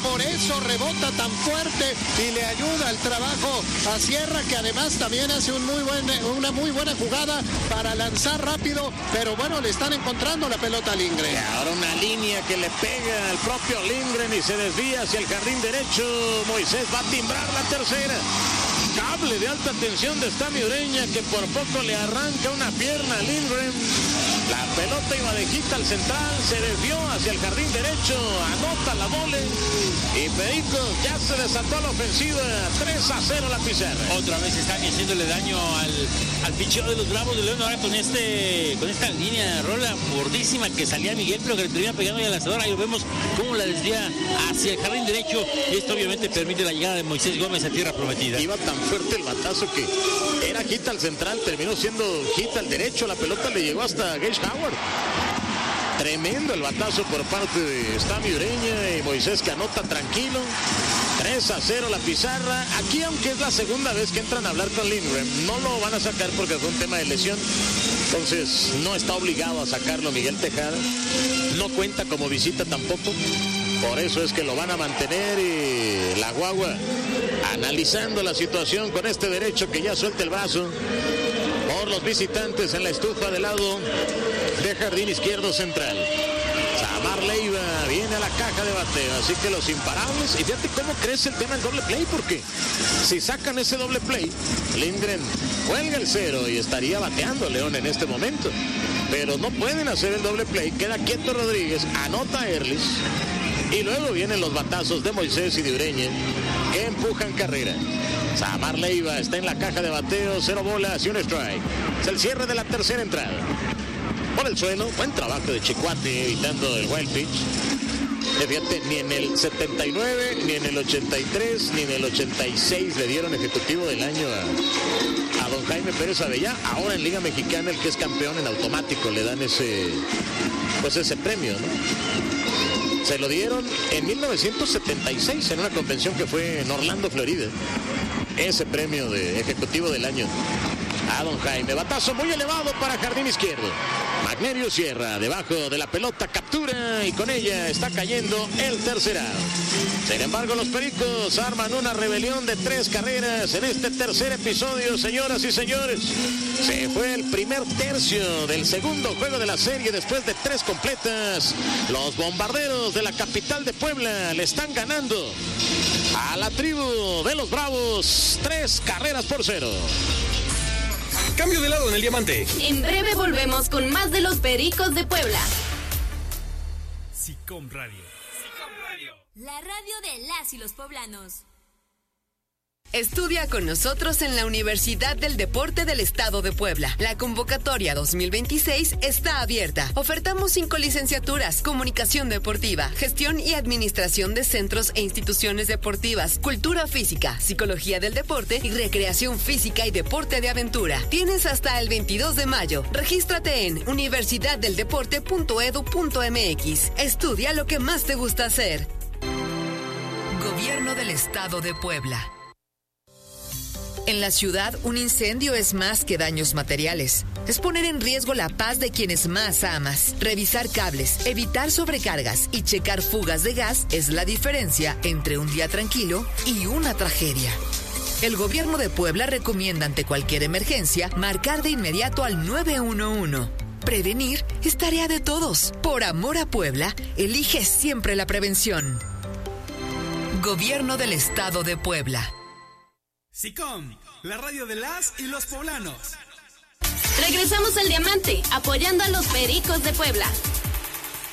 por eso rebota tan fuerte y le ayuda el trabajo a Sierra, que además también hace una muy buena jugada para lanzar rápido, pero bueno, le están encontrando la pelota a Lindgren. Y ahora una línea que le pega al propio Lindgren y se desvía hacia el jardín derecho. Moisés va a timbrar la tercera. Cable de alta tensión de Stami Ureña, que por poco le arranca una pierna a Lindgren. La pelota iba de hit al central, se desvió hacia el jardín derecho, anota la vole y Pericos ya se desató a la ofensiva. 3-0 la pizarra. Otra vez están haciéndole daño al picheo de los Bravos de León, ahora con esta línea de rola bordísima que salía Miguel, pero que le termina pegando al lanzador. Ahí lo vemos cómo la desvía hacia el jardín derecho, y esto obviamente permite la llegada de Moisés Gómez a tierra prometida. Iba tan fuerte el batazo que era hit al central, terminó siendo hit al derecho. La pelota le llegó hasta Gage Howard. Tremendo el batazo por parte de Stami Ureña, y Moisés que anota tranquilo. 3-0 la pizarra. Aquí, aunque es la segunda vez que entran a hablar con Lindgren, no lo van a sacar porque fue un tema de lesión. Entonces no está obligado a sacarlo Miguel Tejada. No cuenta como visita tampoco. Por eso es que lo van a mantener, y la guagua analizando la situación con este derecho que ya suelta el brazo por los visitantes en la estufa del lado de jardín izquierdo central. Samar Leiva viene a la caja de bateo, así que los imparables. Y fíjate cómo crece el tema del doble play, porque si sacan ese doble play, Lindgren cuelga el cero y estaría bateando León en este momento. Pero no pueden hacer el doble play, queda quieto Rodríguez, anota Erlis, y luego vienen los batazos de Moisés y de Ureña que empujan carrera. Samar Leiva está en la caja de bateo, 0 bolas y 1 strike. Es el cierre de la tercera entrada. Por el suelo, buen trabajo de Chicuate evitando el wild pitch. Fíjate, ni en el 79, ni en el 83, ni en el 86 le dieron ejecutivo del año a don Jaime Pérez Avellá. Ahora en Liga Mexicana, el que es campeón en automático le dan ese premio, ¿no? Se lo dieron en 1976 en una convención que fue en Orlando, Florida. Ese premio de ejecutivo del año a don Jaime. Batazo muy elevado para jardín izquierdo. Magnerio Sierra debajo de la pelota, captura, y con ella está cayendo el tercer out. Sin embargo, los Pericos arman una rebelión de 3 carreras en este tercer episodio, señoras y señores. Se fue el primer tercio del segundo juego de la serie después de 3 completas. Los Bombarderos de la capital de Puebla le están ganando a la tribu de los Bravos 3-0. Cambio de lado en el diamante. En breve volvemos con más de los Pericos de Puebla. SICOM Radio. La radio de las y los poblanos. Estudia con nosotros en la Universidad del Deporte del Estado de Puebla. La convocatoria 2026 está abierta. Ofertamos 5 licenciaturas: Comunicación Deportiva, Gestión y Administración de Centros e Instituciones Deportivas, Cultura Física, Psicología del Deporte y Recreación Física y Deporte de Aventura. Tienes hasta el 22 de mayo. Regístrate en universidaddeldeporte.edu.mx. Estudia lo que más te gusta hacer. Gobierno del Estado de Puebla. En la ciudad, un incendio es más que daños materiales. Es poner en riesgo la paz de quienes más amas. Revisar cables, evitar sobrecargas y checar fugas de gas es la diferencia entre un día tranquilo y una tragedia. El gobierno de Puebla recomienda ante cualquier emergencia marcar de inmediato al 911. Prevenir es tarea de todos. Por amor a Puebla, elige siempre la prevención. Gobierno del Estado de Puebla. SICOM, la radio de las y los poblanos. Regresamos al diamante, apoyando a los Pericos de Puebla.